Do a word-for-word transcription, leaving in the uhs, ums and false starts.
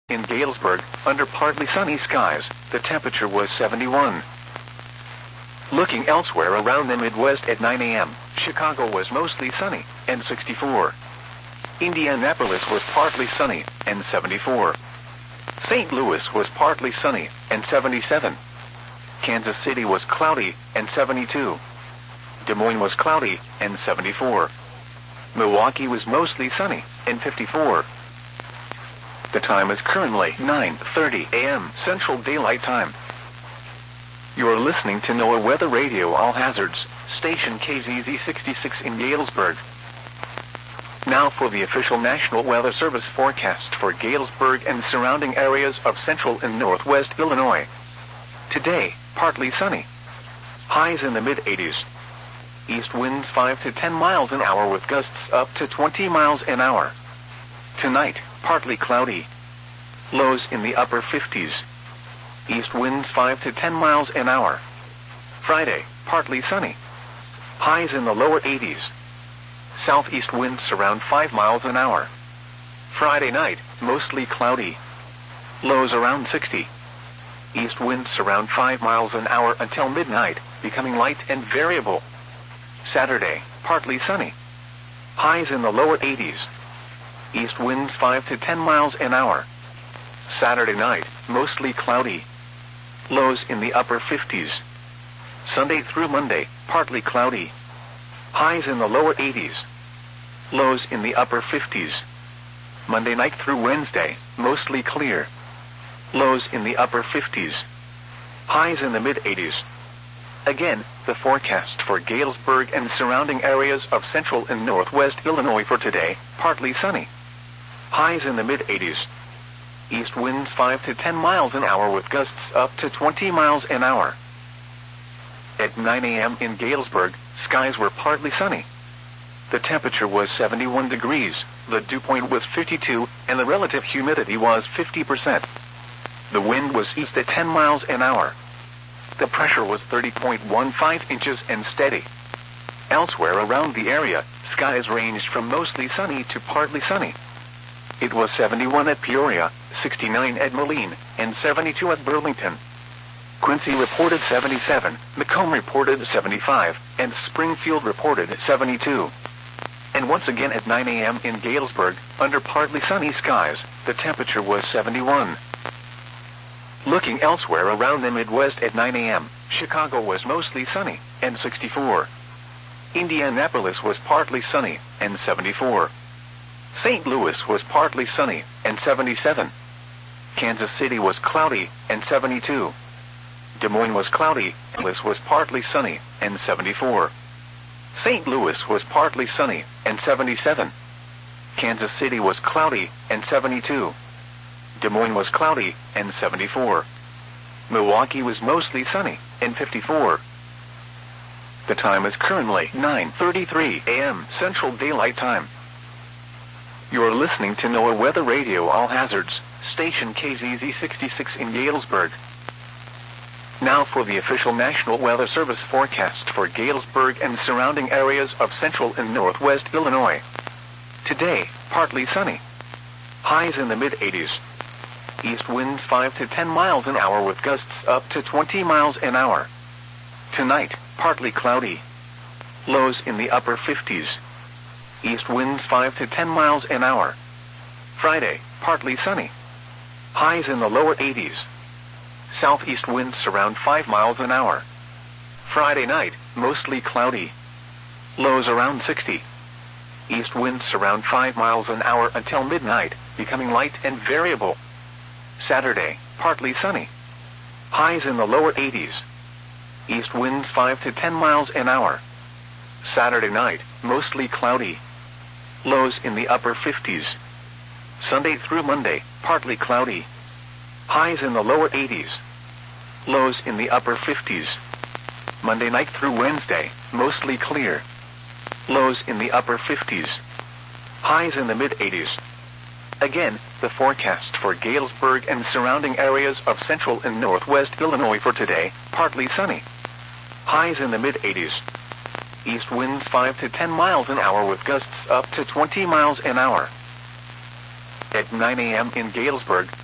in Galesburg, under partly sunny skies, the temperature was seventy-one. Looking elsewhere around the Midwest at nine a m, Chicago was mostly sunny, and sixty-four. Indianapolis was partly sunny, and seventy-four. Saint Louis was partly sunny, and seventy-seven. Kansas City was cloudy, and seventy-two. Des Moines was cloudy, and seventy-four. Milwaukee was mostly sunny, and fifty-four. The time is currently nine thirty a m Central Daylight Time. You are listening to NOAA Weather Radio All Hazards, station K Z Z sixty-six in Galesburg. Now for the official National Weather Service forecast for Galesburg and surrounding areas of central and northwest Illinois. Today, partly sunny. Highs in the mid eighties. East winds five to ten miles an hour with gusts up to twenty miles an hour. Tonight, partly cloudy. Lows in the upper fifties. East winds five to ten miles an hour. Friday, partly sunny. Highs in the lower eighties. Southeast winds around five miles an hour. Friday night, mostly cloudy. Lows around sixty. East winds around five miles an hour until midnight, becoming light and variable. Saturday, partly sunny. Highs in the lower eighties. East winds five to ten miles an hour. Saturday night, mostly cloudy. Lows in the upper fifties. Sunday through Monday, partly cloudy. Highs in the lower eighties. Lows in the upper fifties. Monday night through Wednesday, mostly clear. Lows in the upper fifties. Highs in the mid eighties. Again, the forecast for Galesburg and surrounding areas of central and northwest Illinois for today, partly sunny. Highs in the mid eighties. East winds five to ten miles an hour with gusts up to twenty miles an hour. At nine a m in Galesburg, skies were partly sunny. The temperature was seventy-one degrees, the dew point was fifty-two, and the relative humidity was fifty percent. The wind was east at ten miles an hour. The pressure was thirty point one five inches and steady. Elsewhere around the area, skies ranged from mostly sunny to partly sunny. It was seventy-one at Peoria, sixty-nine at Moline, and seventy-two at Burlington. Quincy reported seventy-seven, Macomb reported seventy-five, and Springfield reported seventy-two. And once again at nine a m in Galesburg, under partly sunny skies, the temperature was seventy-one. Looking elsewhere around the Midwest at nine a m, Chicago was mostly sunny, and sixty-four. Indianapolis was partly sunny, and seventy-four. Saint Louis was partly sunny, and seventy-seven. Kansas City was cloudy, and seventy-two. Des Moines was cloudy, Louis was partly sunny, and seventy-four. Saint Louis was partly sunny, and seventy-seven. Kansas City was cloudy, and seventy-two. Des Moines was cloudy, and seventy-four. Milwaukee was mostly sunny, and fifty-four. The time is currently nine thirty-three a m Central Daylight Time. You are listening to NOAA Weather Radio All Hazards, station K Z Z sixty-six in Galesburg. Now for the official National Weather Service forecast for Galesburg and surrounding areas of central and northwest Illinois. Today, partly sunny. Highs in the mid eighties. East winds five to ten miles an hour with gusts up to twenty miles an hour. Tonight, partly cloudy. Lows in the upper fifties. East winds five to ten miles an hour. Friday, partly sunny. Highs in the lower eighties. Southeast winds around five miles an hour. Friday night, mostly cloudy. Lows around sixty. East winds around five miles an hour until midnight, becoming light and variable. Saturday, partly sunny. Highs in the lower eighties. East winds five to ten miles an hour. Saturday night, mostly cloudy. Lows in the upper fifties. Sunday through Monday, partly cloudy. Highs in the lower eighties. Lows in the upper fifties. Monday night through Wednesday, mostly clear. Lows in the upper fifties. Highs in the mid eighties. Again, the forecast for Galesburg and surrounding areas of central and northwest Illinois for today, partly sunny. Highs in the mid eighties. East winds five to ten miles an hour with gusts up to twenty miles an hour. At nine a m in Galesburg,